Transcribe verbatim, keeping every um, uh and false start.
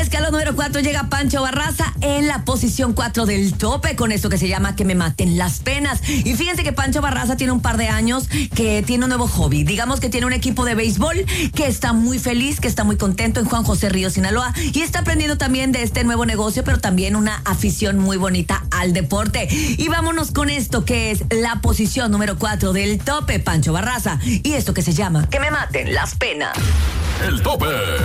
escalón número cuatro llega Pancho Barraza en la posición cuatro del tope con esto que se llama Que me maten las penas. Y fíjense que Pancho Barraza tiene un par de años que tiene un nuevo hobby. Digamos que tiene un equipo de béisbol que está muy feliz, que está muy contento en Juan José Ríos, Sinaloa, y está aprendiendo también de este nuevo negocio, pero también una afición muy bonita al deporte. Y vámonos con esto que es la posición número cuatro del tope, Pancho Barraza, y esto que se llama Que me maten las penas. El tope.